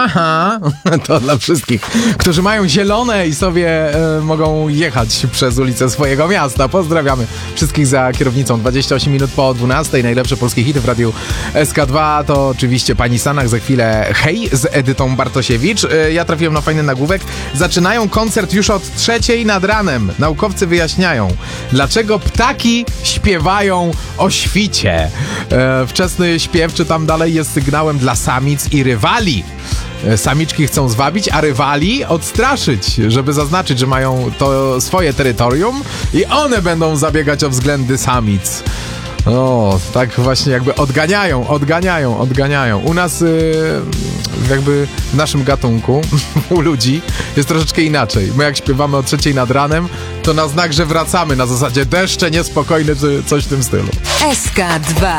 Haha, to dla wszystkich, którzy mają zielone i sobie mogą jechać przez ulicę swojego miasta. Pozdrawiamy wszystkich za kierownicą. 28 minut po 12. Najlepsze polskie hity w radiu SK2 to oczywiście Pani Sanach, za chwilę Hej z Edytą Bartosiewicz. Ja trafiłem na fajny nagłówek. Zaczynają koncert już od 3:00 nad ranem. Naukowcy wyjaśniają, dlaczego ptaki śpiewają o świcie. Wczesny śpiew, czy tam dalej, jest sygnałem dla samic i rywali. Samiczki chcą zwabić, a rywali odstraszyć, żeby zaznaczyć, że mają to swoje terytorium i one będą zabiegać o względy samic. O, tak właśnie jakby odganiają. U nas jakby w naszym gatunku, u ludzi, jest troszeczkę inaczej. My jak śpiewamy o 3:00 nad ranem, to na znak, że wracamy, na zasadzie deszcze niespokojne, czy coś w tym stylu. SK2